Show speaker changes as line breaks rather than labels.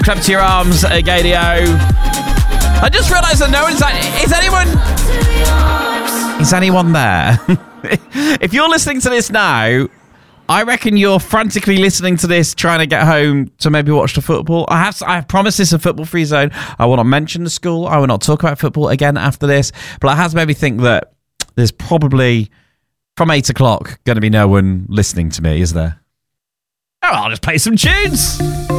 Clap to your arms, Gadio. I just realised that no one's... Is anyone there? If you're listening to this now, I reckon you're frantically listening to this, trying to get home to maybe watch the football. I have promised this a football-free zone. I will not mention the school. I will not talk about football again after this. But it has made me think that there's probably, from 8 o'clock, going to be no one listening to me, is there? Oh, I'll just play some tunes.